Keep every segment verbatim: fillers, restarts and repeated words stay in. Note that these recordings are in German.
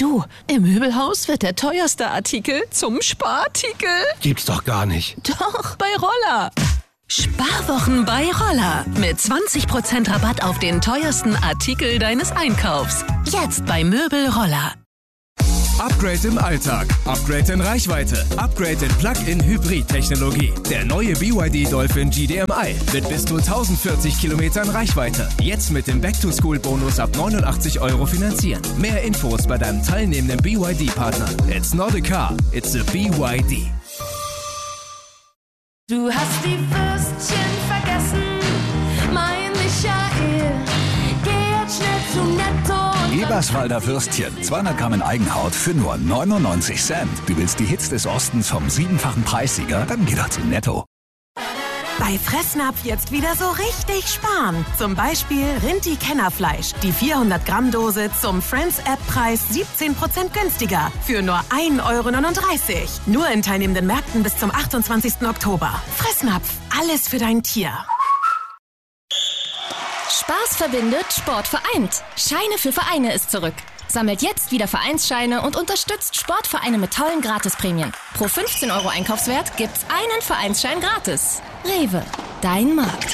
Du, im Möbelhaus wird der teuerste Artikel zum Sparartikel. Gibt's doch gar nicht. Doch, bei Roller. Sparwochen bei Roller. Mit zwanzig Prozent Rabatt auf den teuersten Artikel deines Einkaufs. Jetzt bei Möbel Roller. Upgrade im Alltag, Upgrade in Reichweite, Upgrade in Plug-in-Hybrid-Technologie. Der neue B Y D Dolphin G D M I mit bis zu tausendvierzig Kilometern Reichweite. Jetzt mit dem Back-to-School-Bonus ab neunundachtzig Euro finanzieren. Mehr Infos bei deinem teilnehmenden B Y D-Partner. It's not a car, it's a B Y D. Du hast die Würstchen vergessen, mein Michael. Geh jetzt schnell zu Netto. Eberswalder Würstchen, zweihundert Gramm in Eigenhaut für nur neunundneunzig Cent. Du willst die Hits des Ostens vom siebenfachen Preissieger? Dann geh doch zu Netto. Bei Fressnapf jetzt wieder so richtig sparen. Zum Beispiel Rinti-Kennerfleisch. Die vierhundert Gramm Dose zum Friends-App-Preis siebzehn Prozent günstiger. Für nur ein Euro neununddreißig. Nur in teilnehmenden Märkten bis zum achtundzwanzigsten Oktober. Fressnapf, alles für dein Tier. Spaß verbindet, Sport vereint. Scheine für Vereine ist zurück. Sammelt jetzt wieder Vereinsscheine und unterstützt Sportvereine mit tollen Gratisprämien. Pro fünfzehn Euro Einkaufswert gibt's einen Vereinsschein gratis. Rewe, dein Markt.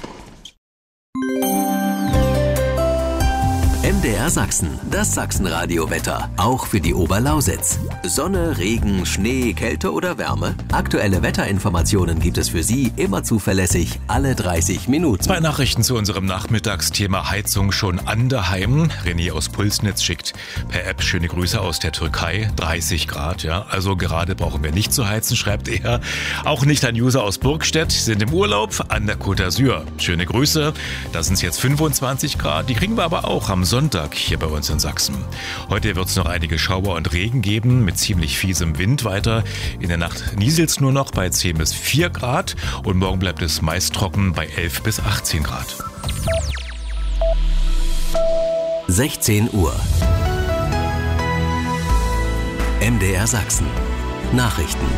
M D R Sachsen, das Sachsenradio-Wetter, auch für die Oberlausitz. Sonne, Regen, Schnee, Kälte oder Wärme? Aktuelle Wetterinformationen gibt es für Sie immer zuverlässig, alle dreißig Minuten. Zwei Nachrichten zu unserem Nachmittagsthema Heizung schon an daheim. René aus Pulsnitz schickt per App schöne Grüße aus der Türkei. dreißig Grad, ja. Also gerade brauchen wir nicht zu heizen, schreibt er. Auch nicht ein User aus Burgstedt, sind im Urlaub an der Côte d'Azur. Schöne Grüße. Da sind es jetzt fünfundzwanzig Grad. Die kriegen wir aber auch am Sonntag hier bei uns in Sachsen. Heute wird es noch einige Schauer und Regen geben mit ziemlich fiesem Wind weiter. In der Nacht nieselt es nur noch bei zehn bis vier Grad und morgen bleibt es meist trocken bei elf bis achtzehn Grad. sechzehn Uhr. M D R Sachsen. Nachrichten.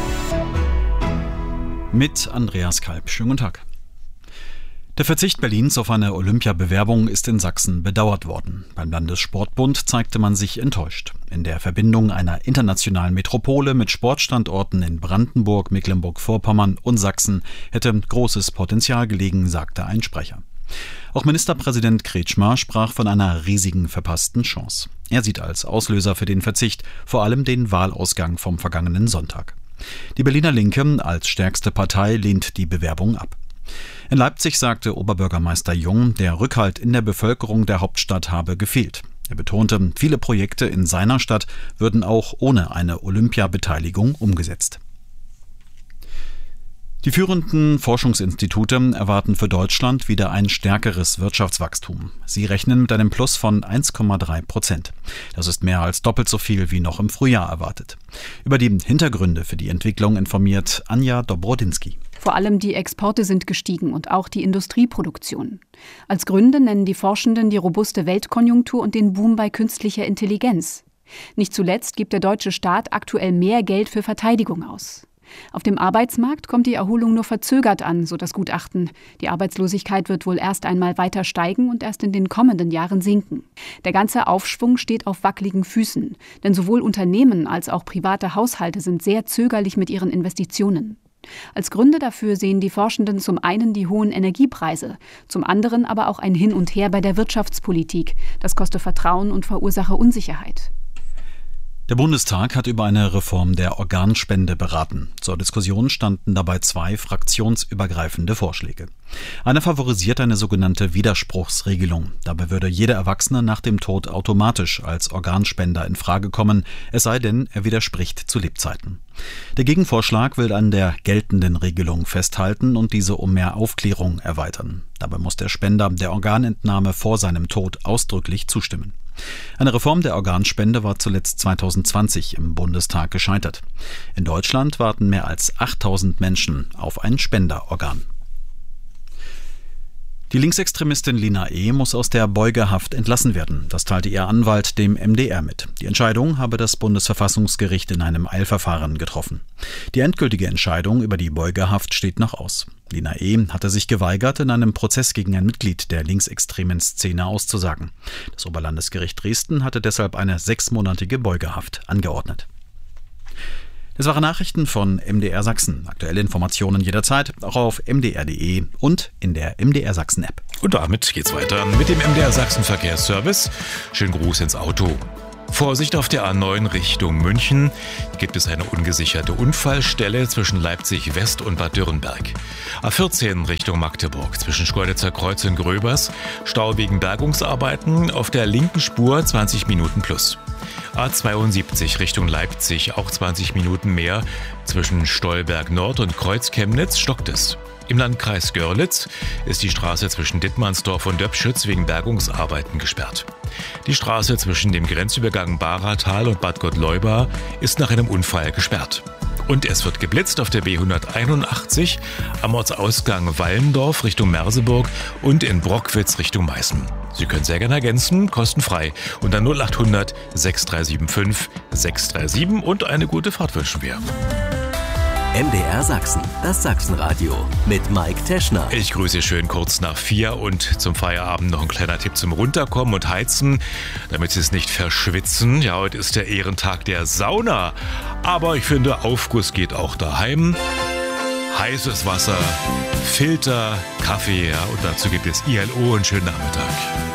Mit Andreas Kalb. Schönen guten Tag. Der Verzicht Berlins auf eine Olympiabewerbung ist in Sachsen bedauert worden. Beim Landessportbund zeigte man sich enttäuscht. In der Verbindung einer internationalen Metropole mit Sportstandorten in Brandenburg, Mecklenburg-Vorpommern und Sachsen hätte großes Potenzial gelegen, sagte ein Sprecher. Auch Ministerpräsident Kretschmer sprach von einer riesigen verpassten Chance. Er sieht als Auslöser für den Verzicht vor allem den Wahlausgang vom vergangenen Sonntag. Die Berliner Linke als stärkste Partei lehnt die Bewerbung ab. In Leipzig sagte Oberbürgermeister Jung, der Rückhalt in der Bevölkerung der Hauptstadt habe gefehlt. Er betonte, viele Projekte in seiner Stadt würden auch ohne eine Olympiabeteiligung umgesetzt. Die führenden Forschungsinstitute erwarten für Deutschland wieder ein stärkeres Wirtschaftswachstum. Sie rechnen mit einem Plus von eins Komma drei Prozent. Das ist mehr als doppelt so viel wie noch im Frühjahr erwartet. Über die Hintergründe für die Entwicklung informiert Anja Dobrodinsky. Vor allem die Exporte sind gestiegen und auch die Industrieproduktion. Als Gründe nennen die Forschenden die robuste Weltkonjunktur und den Boom bei künstlicher Intelligenz. Nicht zuletzt gibt der deutsche Staat aktuell mehr Geld für Verteidigung aus. Auf dem Arbeitsmarkt kommt die Erholung nur verzögert an, so das Gutachten. Die Arbeitslosigkeit wird wohl erst einmal weiter steigen und erst in den kommenden Jahren sinken. Der ganze Aufschwung steht auf wackeligen Füßen, denn sowohl Unternehmen als auch private Haushalte sind sehr zögerlich mit ihren Investitionen. Als Gründe dafür sehen die Forschenden zum einen die hohen Energiepreise, zum anderen aber auch ein Hin und Her bei der Wirtschaftspolitik. Das koste Vertrauen und verursache Unsicherheit. Der Bundestag hat über eine Reform der Organspende beraten. Zur Diskussion standen dabei zwei fraktionsübergreifende Vorschläge. Einer favorisiert eine sogenannte Widerspruchsregelung. Dabei würde jeder Erwachsene nach dem Tod automatisch als Organspender in Frage kommen, es sei denn, er widerspricht zu Lebzeiten. Der Gegenvorschlag will an der geltenden Regelung festhalten und diese um mehr Aufklärung erweitern. Dabei muss der Spender der Organentnahme vor seinem Tod ausdrücklich zustimmen. Eine Reform der Organspende war zuletzt zweitausendzwanzig im Bundestag gescheitert. In Deutschland warten mehr als achttausend Menschen auf ein Spenderorgan. Die Linksextremistin Lina E. muss aus der Beugehaft entlassen werden. Das teilte ihr Anwalt dem M D R mit. Die Entscheidung habe das Bundesverfassungsgericht in einem Eilverfahren getroffen. Die endgültige Entscheidung über die Beugehaft steht noch aus. Lina E. hatte sich geweigert, in einem Prozess gegen ein Mitglied der linksextremen Szene auszusagen. Das Oberlandesgericht Dresden hatte deshalb eine sechsmonatige Beugehaft angeordnet. Das waren Nachrichten von M D R Sachsen. Aktuelle Informationen jederzeit, auch auf m d r punkt d e und in der M D R Sachsen App. Und damit geht's weiter mit dem M D R Sachsen Verkehrsservice. Schönen Gruß ins Auto. Vorsicht auf der A neun Richtung München. Gibt es eine ungesicherte Unfallstelle zwischen Leipzig West und Bad Dürrenberg. A vierzehn Richtung Magdeburg zwischen Schkeuditzer Kreuz und Gröbers. Stau wegen Bergungsarbeiten auf der linken Spur zwanzig Minuten plus. A zweiundsiebzig Richtung Leipzig auch zwanzig Minuten mehr. Zwischen Stolberg Nord und Kreuz Chemnitz stockt es. Im Landkreis Görlitz ist die Straße zwischen Dittmannsdorf und Döpschütz wegen Bergungsarbeiten gesperrt. Die Straße zwischen dem Grenzübergang Bahratal und Bad Gottleuba ist nach einem Unfall gesperrt. Und es wird geblitzt auf der B hunderteinundachtzig am Ortsausgang Wallendorf Richtung Merseburg und in Brockwitz Richtung Meißen. Sie können sehr gerne ergänzen, kostenfrei. Unter null acht hundert sechs drei sieben fünf sechs drei sieben und eine gute Fahrt wünschen wir. M D R Sachsen, das Sachsenradio mit Mike Teschner. Ich grüße schön kurz nach vier und zum Feierabend noch ein kleiner Tipp zum Runterkommen und Heizen, damit Sie es nicht verschwitzen. Ja, heute ist der Ehrentag der Sauna, aber ich finde, Aufguss geht auch daheim. Heißes Wasser, Filter, Kaffee, ja, und dazu gibt es I L O. Einen schönen Nachmittag.